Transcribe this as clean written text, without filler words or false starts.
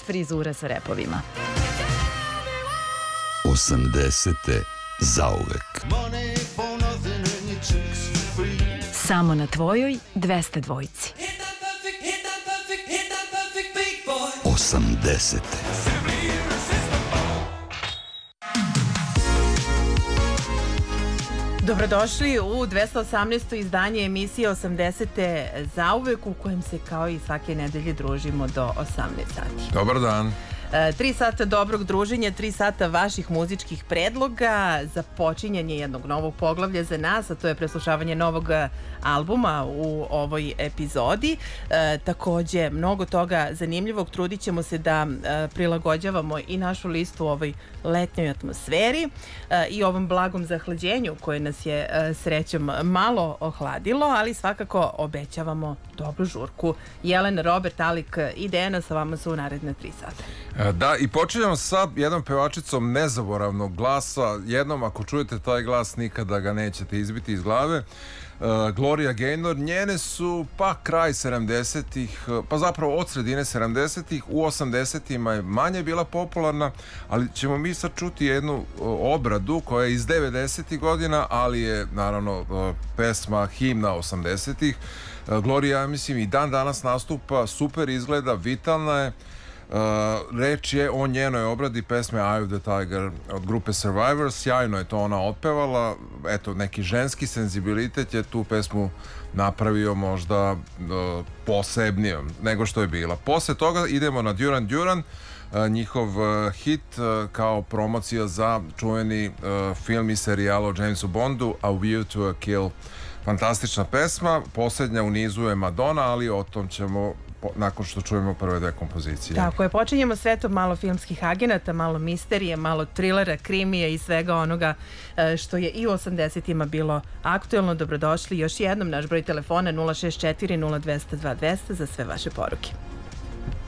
frizura sa repovima. 80. zauvek. Samo na tvojoj 202. 80. Dobrodošli u 218. izdanje emisije 80. zauvek, u kojem se kao i svake nedelje družimo do 18 sati. Dobar dan. 3 sata dobrog druženja, 3 sata vaših muzičkih predloga za počinjanje jednog novog poglavlja za nas, a to je preslušavanje novog albuma u ovoj epizodi. Takođe, mnogo toga zanimljivog. Trudit ćemo se da prilagođavamo i našu listu u ovoj letnjoj atmosferi i ovom blagom zahlađenju koje nas je srećom malo ohladilo, ali svakako obećavamo dobru žurku. Jelena, Robert, Alik i Dejana sa vama su u naredne 3 sata. Da, i počinjamo sa jednom pevačicom nezaboravnog glasa. Jednom, ako čujete taj glas, nikada ga nećete izbiti iz glave. Gloria Gaynor, njene su pa kraj 70-ih, pa zapravo od sredine 70-ih, u 80-ima je manje bila popularna, ali ćemo mi sad čuti jednu obradu koja je iz 90-ih godina, ali je naravno pesma himna 80-ih. Gloria, ja mislim, i dan danas nastupa, super izgleda, vitalna je. Reč je o njenoj obradi pesme Eye of the Tiger od grupe Survivor. Sjajno je to ona otpevala. Eto, neki ženski senzibilitet je tu pesmu napravio možda posebnijom nego što je bila. Posle toga idemo na Duran Duran, njihov hit kao promocija za čuveni film i serijal o Jamesu Bondu, A View to a Kill. Fantastična pesma. Posljednja u nizu je Madonna, ali o tom ćemo nakon što čujemo prve dve kompozicije. Tako je, počinjemo svetom malo filmskih agenata, malo misterije, malo trilera, krimije i svega onoga što je i u 80-ima bilo aktuelno. Dobrodošli još jednom, naš broj telefona 064 0200 2200 za sve vaše poruke.